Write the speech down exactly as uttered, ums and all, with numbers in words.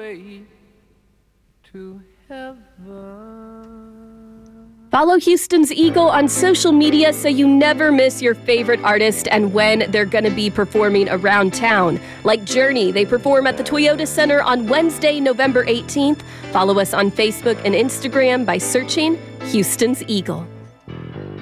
way to heaven. Follow Houston's Eagle on social media so you never miss your favorite artist and when they're going to be performing around town. Like Journey, they perform at the Toyota Center on Wednesday, November eighteenth. Follow us on Facebook and Instagram by searching Houston's Eagle.